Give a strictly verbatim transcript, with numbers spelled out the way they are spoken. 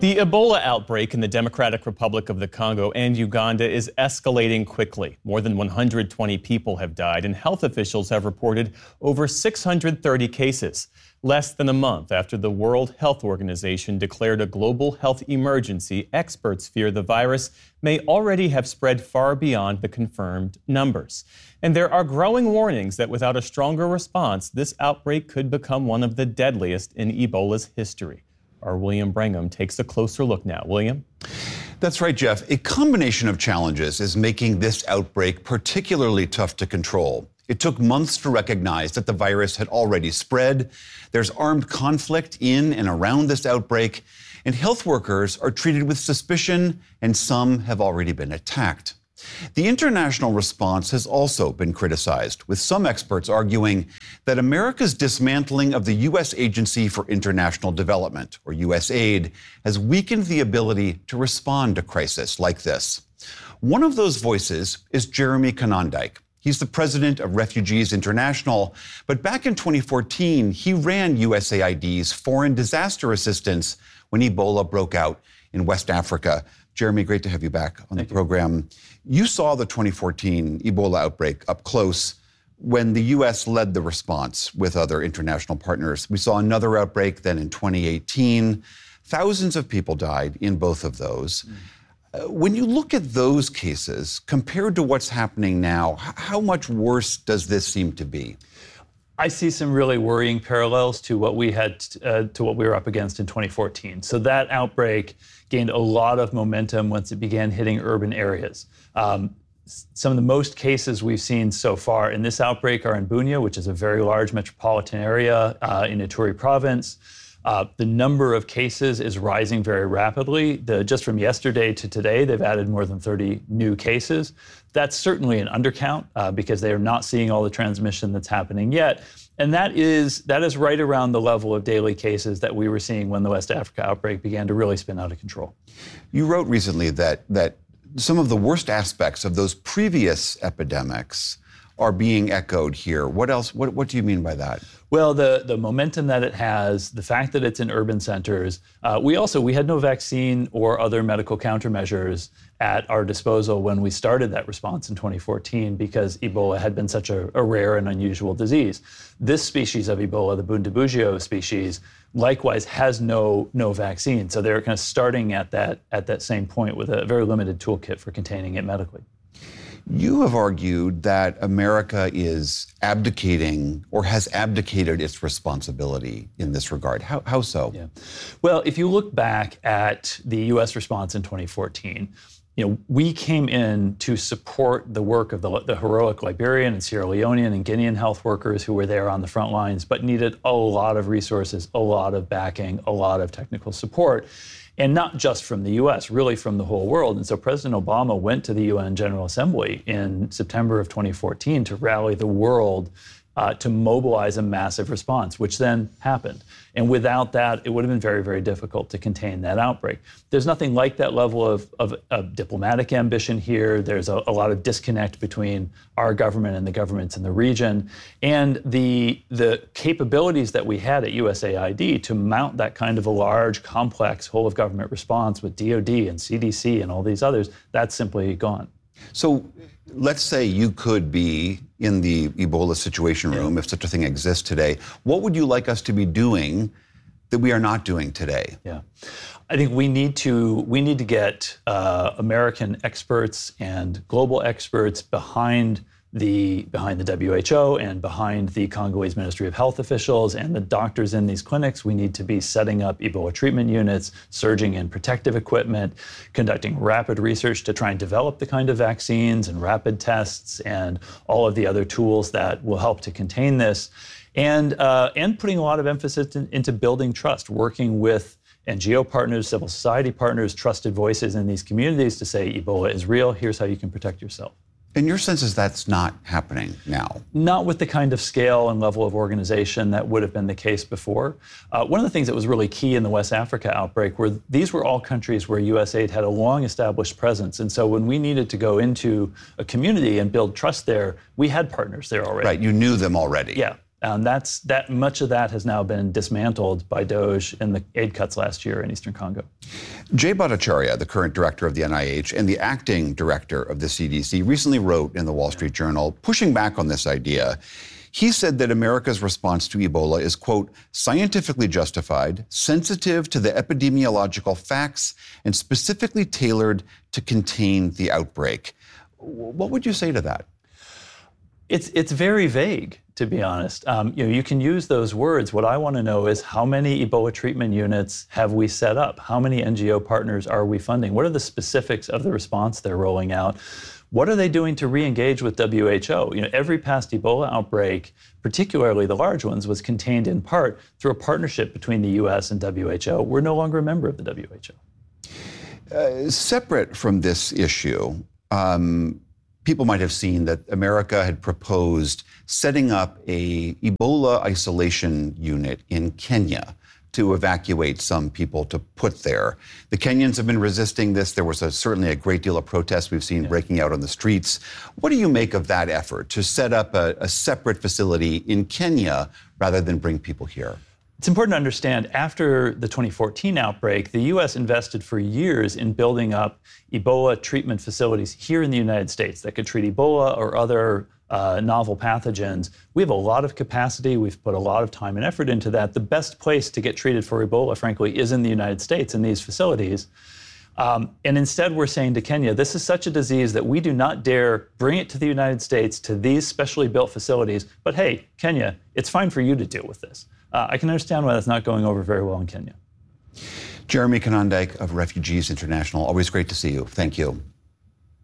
The Ebola outbreak in the Democratic Republic of the Congo and Uganda is escalating quickly. More than one hundred twenty people have died, and health officials have reported over six hundred thirty cases. Less than a month after the World Health Organization declared a global health emergency, experts fear the virus may already have spread far beyond the confirmed numbers. And there are growing warnings that without a stronger response, this outbreak could become one of the deadliest in Ebola's history. Our William Brangham takes a closer look now. William? That's right, Jeff. A combination of challenges is making this outbreak particularly tough to control. It took months to recognize that the virus had already spread. There's armed conflict in and around this outbreak, and health workers are treated with suspicion, and some have already been attacked. The international response has also been criticized, with some experts arguing that America's dismantling of the U S Agency for International Development, or U S A I D, has weakened the ability to respond to crisis like this. One of those voices is Jeremy Konyndyk. He's the president of Refugees International, but back in twenty fourteen, he ran U S A I D's Foreign Disaster Assistance when Ebola broke out in West Africa. Jeremy, great to have you back on Thank the program. You. you saw the twenty fourteen Ebola outbreak up close when the U S led the response with other international partners. We saw another outbreak then in twenty eighteen. Thousands of people died in both of those. Mm. Uh, when you look at those cases, compared to what's happening now, h- how much worse does this seem to be? I see some really worrying parallels to what we had uh, to what we were up against in twenty fourteen. So that outbreak gained a lot of momentum once it began hitting urban areas. Um, some of the most cases we've seen so far in this outbreak are in Bunia, which is a very large metropolitan area uh, in Ituri province. Uh, the number of cases is rising very rapidly. The, just from yesterday to today, they've added more than thirty new cases. That's certainly an undercount uh, because they are not seeing all the transmission that's happening yet. And that is that is right around the level of daily cases that we were seeing when the West Africa outbreak began to really spin out of control. You wrote recently that that some of the worst aspects of those previous epidemics are being echoed here. What else? What, what do you mean by that? Well, the, the momentum that it has, the fact that it's in urban centers. Uh, we also, we had no vaccine or other medical countermeasures at our disposal when we started that response in twenty fourteen because Ebola had been such a, a rare and unusual disease. This species of Ebola, the Bundibugyo species, likewise has no no vaccine. So they're kind of starting at that at that same point with a very limited toolkit for containing it medically. You have argued that America is abdicating or has abdicated its responsibility in this regard. How, how so? Yeah. Well, if you look back at the U S response in twenty fourteen, you know, we came in to support the work of the, the heroic Liberian and Sierra Leonean and Guinean health workers who were there on the front lines, but needed a lot of resources, a lot of backing, a lot of technical support. And not just from the U S, really from the whole world. And so President Obama went to the U N General Assembly in September of twenty fourteen to rally the world uh, to mobilize a massive response, which then happened. And without that, it would have been very, very difficult to contain that outbreak. There's nothing like that level of, of, of diplomatic ambition here. There's a, a lot of disconnect between our government and the governments in the region. And the, the capabilities that we had at U S A I D to mount that kind of a large, complex whole-of-government response with D O D and C D C and all these others, that's simply gone. So let's say you could be in the Ebola Situation Room, if such a thing exists today. What would you like us to be doing that we are not doing today? Yeah, I think we need to we need to get uh, American experts and global experts behind the behind the W H O and behind the Congolese Ministry of Health officials and the doctors in these clinics. We need to be setting up Ebola treatment units, surging in protective equipment, conducting rapid research to try and develop the kind of vaccines and rapid tests and all of the other tools that will help to contain this, and uh, and putting a lot of emphasis in, into building trust, working with N G O partners, civil society partners, trusted voices in these communities to say Ebola is real, here's how you can protect yourself. And your sense is that's not happening now? Not with the kind of scale and level of organization that would have been the case before. Uh, one of the things that was really key in the West Africa outbreak were these were all countries where U S A I D had a long established presence. And so when we needed to go into a community and build trust there, we had partners there already. Right, you knew them already. Yeah. And that's that much of that has now been dismantled by DOGE and the aid cuts last year in Eastern Congo. Jay Bhattacharya, the current director of the N I H and the acting director of the C D C, recently wrote in the Wall Street Journal, pushing back on this idea. He said that America's response to Ebola is, quote, scientifically justified, sensitive to the epidemiological facts, and specifically tailored to contain the outbreak. What would you say to that? It's it's very vague, to be honest. Um, you know, you can use those words. What I want to know is how many Ebola treatment units have we set up? How many N G O partners are we funding? What are the specifics of the response they're rolling out? What are they doing to re-engage with W H O? You know, every past Ebola outbreak, particularly the large ones, was contained in part through a partnership between the U S and W H O. We're no longer a member of the W H O. Uh, separate from this issue, um, people might have seen that America had proposed setting up a Ebola isolation unit in Kenya to evacuate some people to put there. The Kenyans have been resisting this. There was a, certainly a great deal of protest we've seen yeah. breaking out on the streets. What do you make of that effort to set up a, a separate facility in Kenya rather than bring people here? It's important to understand, after the twenty fourteen outbreak, the U S invested for years in building up Ebola treatment facilities here in the United States that could treat Ebola or other uh, novel pathogens. We have a lot of capacity. We've put a lot of time and effort into that. The best place to get treated for Ebola, frankly, is in the United States in these facilities. Um, and instead, we're saying to Kenya, this is such a disease that we do not dare bring it to the United States, to these specially built facilities. But hey, Kenya, it's fine for you to deal with this. Uh, I can understand why that's not going over very well in Kenya. Jeremy Konyndyk of Refugees International, always great to see you. Thank you.